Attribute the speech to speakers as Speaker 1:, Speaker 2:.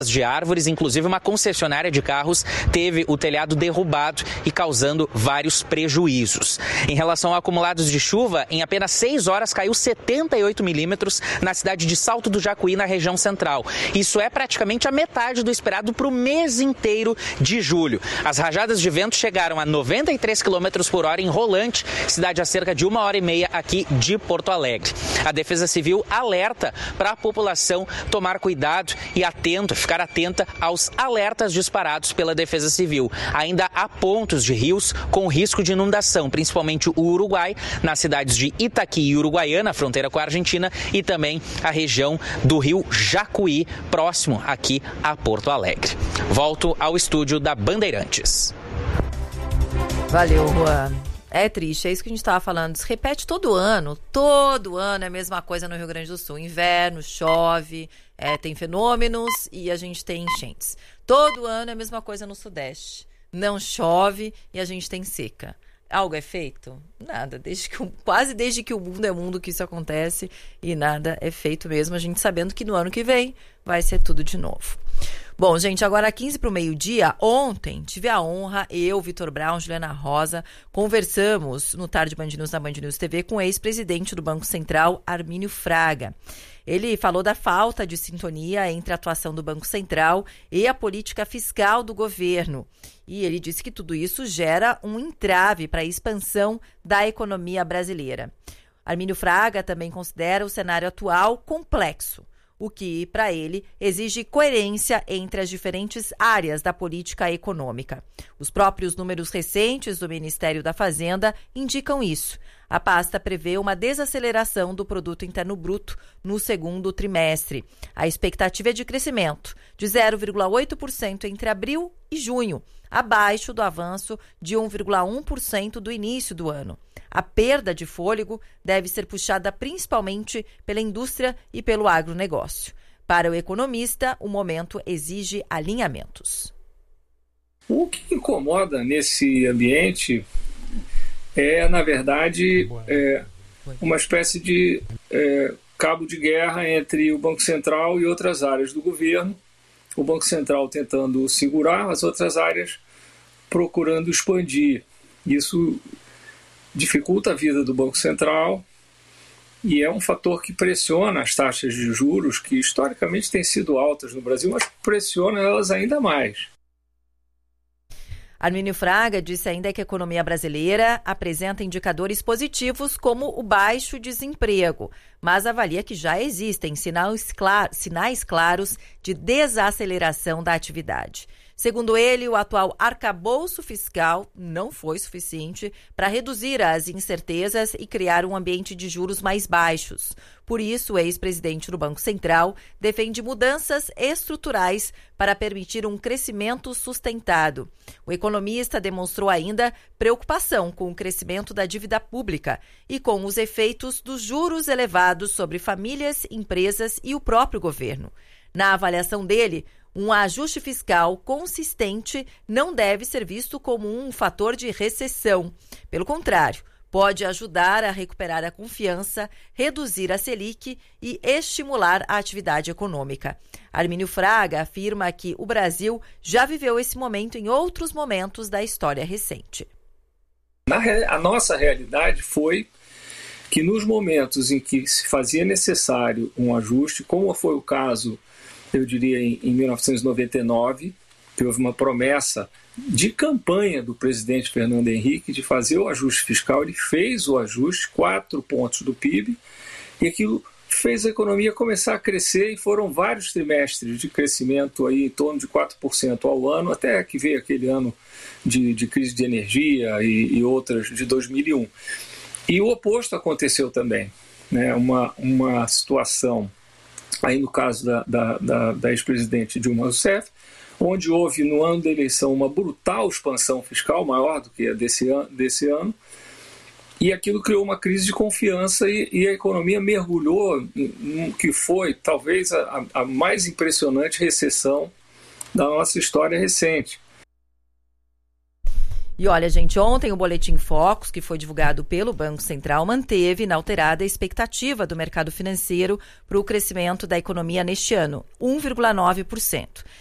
Speaker 1: de árvores, inclusive uma concessionária de carros teve o telhado derrubado e causando vários prejuízos. Em relação a acumulados de chuva, em apenas 6 horas caiu 78 milímetros na cidade de Salto do Jacuí, na região central. Isso é praticamente a metade do esperado para o mês inteiro de julho. As rajadas de vento chegaram a 93 km por hora em Rolante, cidade a cerca de 1h30 aqui de Porto Alegre. A Defesa Civil alerta para a população tomar cuidado e ficar atenta aos alertas disparados pela Defesa Civil. Ainda há pontos de rios com risco de inundação, principalmente o Uruguai, nas cidades de Itaqui e Uruguaiana, fronteira com a Argentina, e também a região do rio Jacuí, próximo aqui a Porto Alegre. Volto ao estúdio da Bandeirantes.
Speaker 2: Valeu, Juan. É triste, é isso que a gente estava falando. Se repete todo ano é a mesma coisa no Rio Grande do Sul. Inverno, chove, tem fenômenos e a gente tem enchentes. Todo ano é a mesma coisa no Sudeste. Não chove e a gente tem seca. Algo é feito? Nada. Quase desde que o mundo é mundo que isso acontece e nada é feito mesmo. A gente sabendo que no ano que vem vai ser tudo de novo. Bom, gente, agora 15 para o meio-dia. Ontem tive a honra, eu, Vitor Brown, Juliana Rosa, conversamos no Tarde Band News, na Band News TV, com o ex-presidente do Banco Central, Armínio Fraga. Ele falou da falta de sintonia entre a atuação do Banco Central e a política fiscal do governo. E ele disse que tudo isso gera um entrave para a expansão da economia brasileira. Armínio Fraga também considera o cenário atual complexo, o que, para ele, exige coerência entre as diferentes áreas da política econômica. Os próprios números recentes do Ministério da Fazenda indicam isso. A pasta prevê uma desaceleração do Produto Interno Bruto no segundo trimestre. A expectativa é de crescimento de 0,8% entre abril e junho, abaixo do avanço de 1,1% do início do ano. A perda de fôlego deve ser puxada principalmente pela indústria e pelo agronegócio. Para o economista, o momento exige alinhamentos.
Speaker 3: O que incomoda nesse ambiente é, na verdade, uma espécie de cabo de guerra entre o Banco Central e outras áreas do governo. O Banco Central tentando segurar, as outras áreas procurando expandir. Isso dificulta a vida do Banco Central e é um fator que pressiona as taxas de juros, que historicamente têm sido altas no Brasil, mas pressiona elas ainda mais.
Speaker 2: Armínio Fraga disse ainda que a economia brasileira apresenta indicadores positivos como o baixo desemprego, mas avalia que já existem sinais claros de desaceleração da atividade. Segundo ele, o atual arcabouço fiscal não foi suficiente para reduzir as incertezas e criar um ambiente de juros mais baixos. Por isso, o ex-presidente do Banco Central defende mudanças estruturais para permitir um crescimento sustentado. O economista demonstrou ainda preocupação com o crescimento da dívida pública e com os efeitos dos juros elevados sobre famílias, empresas e o próprio governo. Na avaliação dele, um ajuste fiscal consistente não deve ser visto como um fator de recessão. Pelo contrário, pode ajudar a recuperar a confiança, reduzir a Selic e estimular a atividade econômica. Armínio Fraga afirma que o Brasil já viveu esse momento em outros momentos da história recente.
Speaker 3: A nossa realidade foi que nos momentos em que se fazia necessário um ajuste, como foi o caso, eu diria, em 1999, que houve uma promessa de campanha do presidente Fernando Henrique de fazer o ajuste fiscal. Ele fez o ajuste, 4 pontos do PIB, e aquilo fez a economia começar a crescer, e foram vários trimestres de crescimento aí, em torno de 4% ao ano, até que veio aquele ano de crise de energia e outras de 2001. E o oposto aconteceu também, né? Uma situação, aí no caso da ex-presidente Dilma Rousseff, onde houve no ano da eleição uma brutal expansão fiscal, maior do que a desse ano, e aquilo criou uma crise de confiança e a economia mergulhou no que foi talvez a mais impressionante recessão da nossa história recente.
Speaker 2: E olha, gente, ontem o Boletim Focus, que foi divulgado pelo Banco Central, manteve inalterada a expectativa do mercado financeiro para o crescimento da economia neste ano, 1,9%.